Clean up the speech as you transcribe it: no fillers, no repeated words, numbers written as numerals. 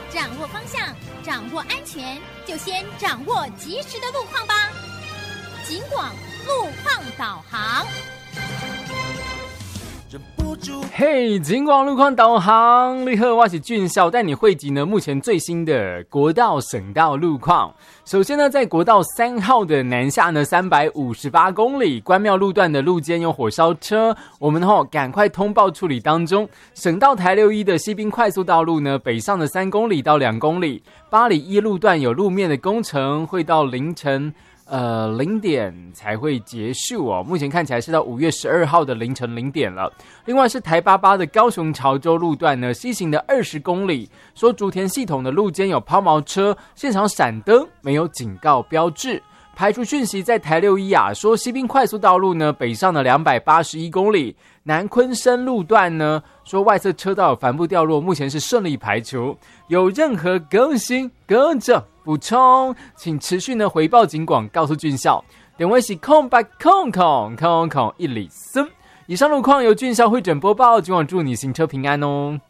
掌握方向，掌握安全，就先掌握及时的路况吧。警广路况导航。 嘿，警广路况导航，你好，我是俊孝，带你汇集呢目前最新的国道、省道路况。首先呢，在国道3号的南下呢358公里，关庙路段的路肩有火烧车，我们赶快通报处理当中。省道台61的西滨快速道路呢，北上的3公里到2公里，八里一路段有路面的工程，会到凌晨0点才会结束哦。目前看起来是到5月12号的凌晨0点了。另外是台88的高雄潮州路段呢，西行的20公里，说竹田系统的路肩有抛锚车，现场闪灯，没有警告标志。排除讯息在台61啊，说西滨快速道路呢，北上的281公里，南昆生路段呢，说外侧车道有帆布掉落，目前是顺利排除。有任何更新、更正、补充，请持续呢回报警广，告诉俊孝。电话是0800000103。以上路况由俊孝会诊播报，今晚祝你行车平安哦。